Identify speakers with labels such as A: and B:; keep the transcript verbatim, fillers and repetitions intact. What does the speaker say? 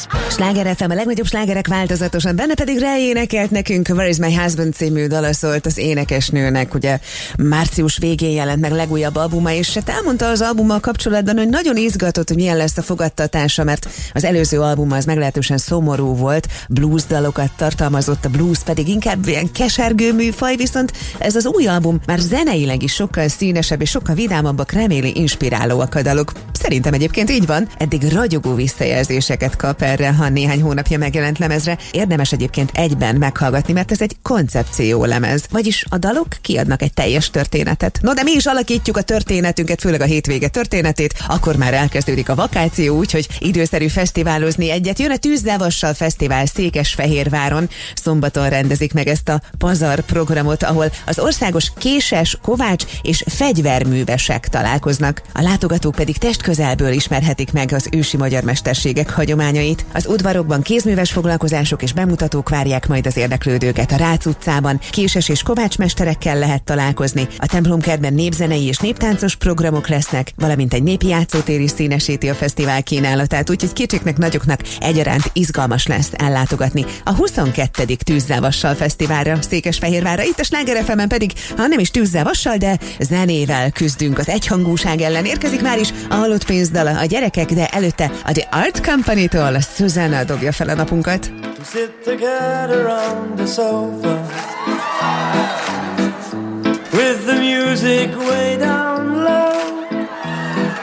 A: Sláger ef em, a legnagyobb slágerek változatosan, benne pedig Ray énekelt nekünk, Where is my husband című dala szólt az énekesnőnek, ugye március végén jelent meg legújabb albuma, és hát elmondta az albummal kapcsolatban, hogy nagyon izgatott, hogy milyen lesz a fogadtatása, mert az előző album az meglehetősen szomorú volt, blues dalokat tartalmazott, a blues pedig inkább ilyen kesergő műfaj, viszont ez az új album már zeneileg is sokkal színesebb és sokkal vidámabbak, reméli inspirálóak a dalok. Szerintem egyébként így van, eddig ragyogó visszajelzéseket kap erre, ha néhány hónapja megjelent lemezre. Érdemes egyébként egyben meghallgatni, mert ez egy koncepció lemez. Vagyis a dalok kiadnak egy teljes történetet. No, de mi is alakítjuk a történetünket, főleg a hétvége történetét, akkor már elkezdődik a vakáció, úgyhogy időszerű fesztiválozni egyet. Jön a Tűzzel Vassal Fesztivál Székesfehérváron. Szombaton rendezik meg ezt a pazar programot, ahol az országos késes, kovács és fegyverművesek találkoznak. A látogatók pedig testközelből ismerhetik meg az ősi magyar mesterségek hagyományait. Az udvarokban kézműves foglalkozások és bemutatók várják majd az érdeklődőket. A Rácz utcában késes és kovácsmesterekkel lehet találkozni. A templomkertben népzenei és néptáncos programok lesznek, valamint egy népi játszótér is színesíti a fesztivál kínálatát, úgyhogy kicsiknek, nagyoknak egyaránt izgalmas lesz ellátogatni a huszonkettedik Tűzzel Vassal Fesztiválra Székesfehérvárra. Itt a Sláger ef emen pedig, ha nem is tűzzel vassal, de zenével küzdünk az egyhangúság ellen. Érkezik már is a halott pénzdala a gyerekek, de előtte a The Art Company-tól Susanna dobja fel a napunkat.
B: We sit together on the sofa with the music way down